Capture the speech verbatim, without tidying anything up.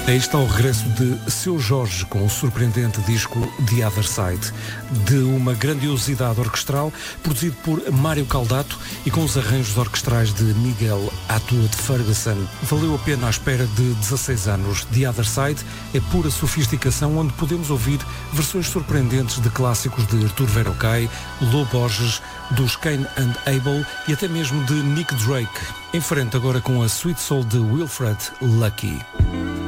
Aí está o regresso de Seu Jorge com o surpreendente disco The Other Side, de uma grandiosidade orquestral, produzido por Mário Caldato e com os arranjos orquestrais de Miguel Atwood Ferguson. Valeu a pena à espera de dezasseis anos. The Other Side é pura sofisticação, onde podemos ouvir versões surpreendentes de clássicos de Artur Verocai, Lô Borges, dos Cain and Abel e até mesmo de Nick Drake. Em frente agora com a Sweet Soul de Wilfred Lucky.